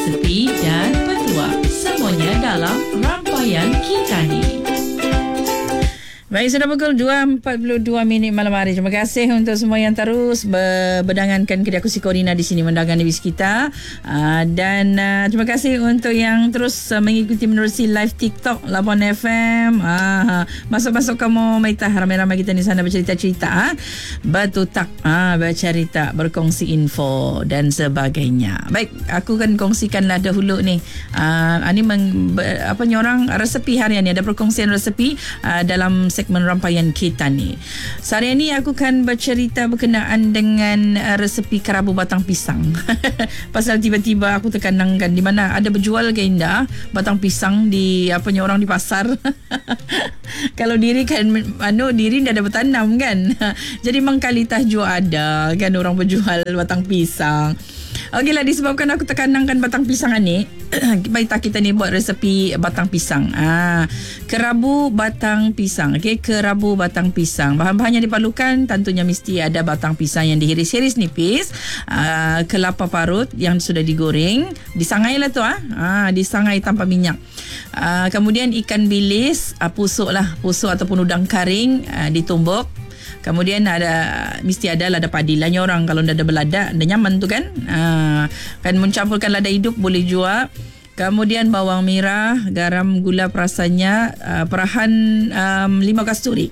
resepi dan petua. Semuanya dalam rangkaian kita ni. Baik, sudah pukul 2.42 malam hari. Terima kasih untuk semua yang terus berdangankan Kedai Kursi Corina di sini mendangan bis kita. Dan terima kasih untuk yang terus mengikuti menerusi live TikTok Labuan FM. Masuk-masuk kamu Maitah, ramai-ramai kita di sana bercerita-cerita. Bertutak, bercerita, berkongsi info dan sebagainya. Baik, aku kan kongsikanlah dahulu ni. Ini orang resepi harian ni. Ada perkongsian resepi dalam segmen rampaian kita ni. Sehari ni aku kan bercerita berkenaan dengan resepi kerabu batang pisang. Pasal tiba-tiba aku terkenangkan di mana ada berjual ke indah batang pisang di orang di pasar. Kalau diri kan diri dah ada bertanam kan. Jadi mangkali tahjur ada kan orang berjual batang pisang. Okeylah, disebabkan aku terkenangkan batang pisang ni, baik kita ni buat resepi batang pisang. Kerabu batang pisang. Okey, kerabu batang pisang. Bahan-bahan yang diperlukan tentunya mesti ada batang pisang yang dihiris-hiris nipis, kelapa parut yang sudah digoreng, disangai lah tu disangai tanpa minyak. Kemudian ikan bilis, pusuk ataupun udang karing, ditumbuk. Kemudian mesti ada lada padi. Lanya orang kalau dah ada belada, dah nyaman tu kan. Kan mencampurkan lada hidup boleh juga. Kemudian bawang merah, garam, gula perasannya, perahan limau kasturi.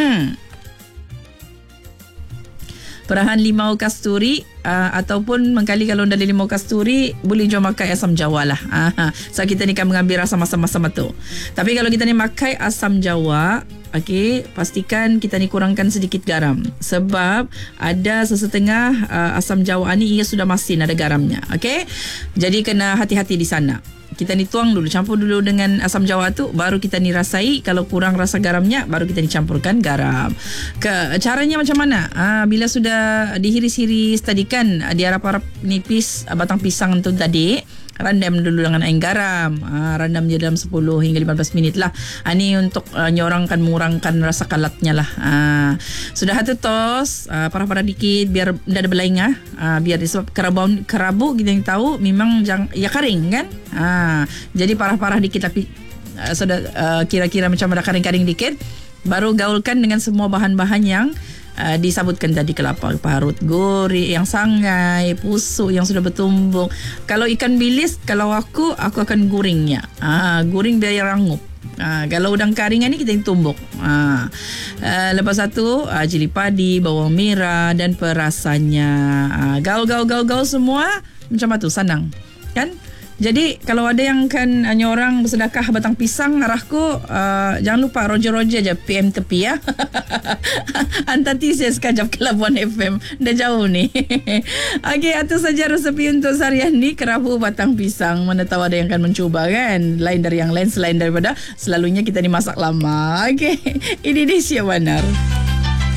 Perahan limau kasturi, ataupun mengkali kalau dah ada limau kasturi boleh jual makai asam jawa lah. So kita ni kan mengambil rasa masam-masam tu. Tapi kalau kita ni makai asam jawa, okey, pastikan kita ni kurangkan sedikit garam. Sebab ada sesetengah asam jawa ni ia sudah masin, ada garamnya. Okey, jadi kena hati-hati di sana. Kita ni tuang dulu, campur dulu dengan asam jawa tu, baru kita ni rasai. Kalau kurang rasa garamnya, baru kita ni campurkan garam. Caranya macam mana? Bila sudah dihiris-hiris tadi kan, diarap-arap nipis batang pisang tu tadi, rendam dulu dengan air garam. Rendam je dalam 10 hingga 15 minit lah. Ini untuk nyorangkan, mengurangkan rasa kalatnya lah. Sudah tu tos, parah-parah dikit biar tidak ada berlaing. Biar sebab kerabu kita yang tahu memang ya kering kan. Jadi parah-parah dikit tapi sudah kira-kira macam ada kering-kering dikit. Baru gaulkan dengan semua bahan-bahan yang disebutkan tadi, kelapa parut, gori yang sangai, pusuk yang sudah bertumbuk. Kalau ikan bilis, kalau aku akan guringnya. Guring biar rangup. Kalau udang karing ni kita tumbuk. Lepas satu cili padi, bawang merah dan perasannya. Gaul semua macam tu, senang kan? Jadi kalau ada yang kan hanya orang bersedekah batang pisang, arahku jangan lupa Roger je PM tepi ya. Hantar teaser sekejap ke Labuan FM. Dah jauh ni. Okey, itu saja resepi untuk seharian ni, kerabu batang pisang. Mana tahu ada yang akan mencuba kan, lain dari yang lain, selain daripada selalunya kita ni masak lama. Okey, ini dia Syah Wanar.